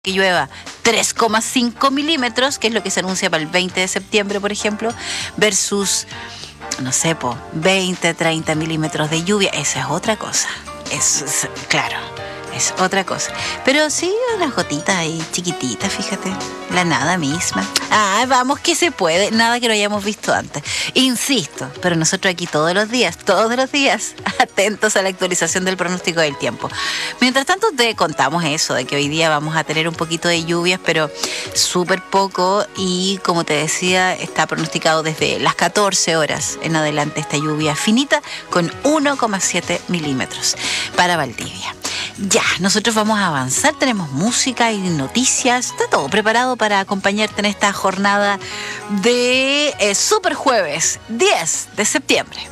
que llueva 3,5 milímetros, que es lo que se anuncia para el 20 de septiembre, por ejemplo, versus, no sé, 20, 30 milímetros de lluvia. Esa es otra cosa. Claro, es otra cosa. Pero sí, unas gotitas ahí chiquititas, fíjate. La nada misma. Ah, vamos que se puede. Nada que no hayamos visto antes. Insisto, pero nosotros aquí todos los días, atentos a la actualización del pronóstico del tiempo. Mientras tanto, te contamos eso, de que hoy día vamos a tener un poquito de lluvias, pero súper poco. Y como te decía, está pronosticado desde las 14 horas en adelante esta lluvia finita con 1,7 milímetros para Valdivia. Ya, nosotros vamos a avanzar, tenemos música y noticias, está todo preparado para acompañarte en esta jornada de Super Jueves 10 de septiembre.